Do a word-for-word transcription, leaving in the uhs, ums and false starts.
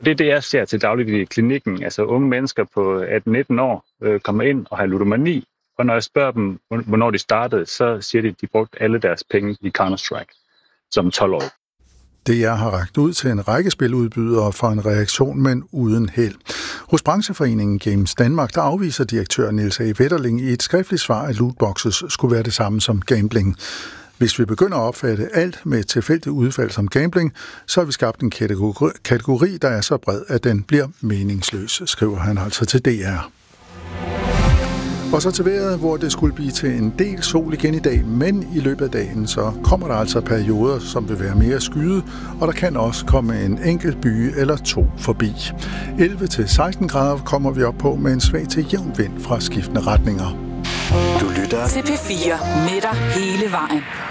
Det er det, jeg ser til dagligt i klinikken. Altså unge mennesker på atten nitten år øh, kommer ind og har ludomani, og når jeg spørger dem, hvornår de startede, så siger de, at de brugte alle deres penge i Counter-Strike som tolv-årige. D R har rakt ud til en række spiludbydere for en reaktion, men uden held. Hos brancheforeningen Games Danmark, der afviser direktør Niels A. Wetterling i et skriftligt svar, at lootboxes skulle være det samme som gambling. Hvis vi begynder at opfatte alt med tilfældigt udfald som gambling, så har vi skabt en kategori, der er så bred, at den bliver meningsløs, skriver han altså til D R. Og så til vejret, hvor det skulle blive til en del sol igen i dag, men i løbet af dagen, så kommer der altså perioder, som vil være mere skyde, og der kan også komme en enkelt byge eller to forbi. elleve til seksten grader kommer vi op på med en svag til jævn vind fra skiftende retninger. Du lytter til P fire med dig hele vejen.